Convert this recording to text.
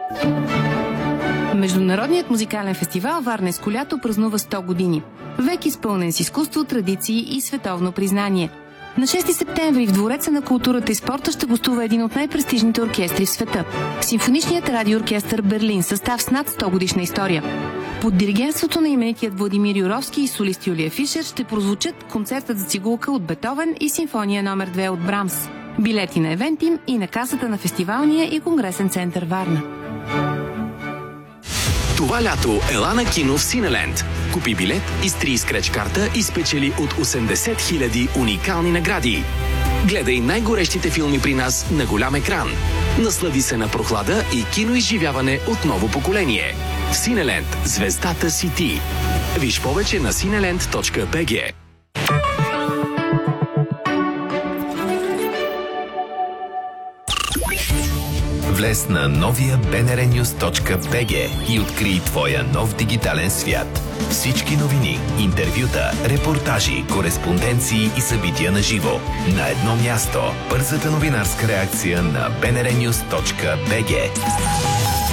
Международният музикален фестивал Варненско лято празнува 100 години. Век изпълнен с изкуство, традиции и световно признание. На 6 септември в Двореца на културата и спорта ще гостува един от най-престижните оркестри в света – Симфоничният радиооркестър Берлин, състав с над 100 годишна история. Под диригентството на именитият Владимир Юровски и солист Юлия Фишер ще прозвучат концертът за цигулка от Бетовен и симфония номер 2 от Брамс. Билети на Евентим и на касата на фестивалния и конгресен център Варна. Това лято ела на кино в Синеленд. Купи билет, изтри скреч карта и спечели от 80 000 уникални награди. Гледай най-горещите филми при нас на голям екран. Наслади се на прохлада и киноизживяване от ново поколение. В Синеленд звездата си ти. Виж повече на cineland.bg. Влез на новия bnrnews.bg и открий твоя нов дигитален свят. Всички новини, интервюта, репортажи, кореспонденции и събития на живо. На едно място. Бързата новинарска реакция на bnrnews.bg.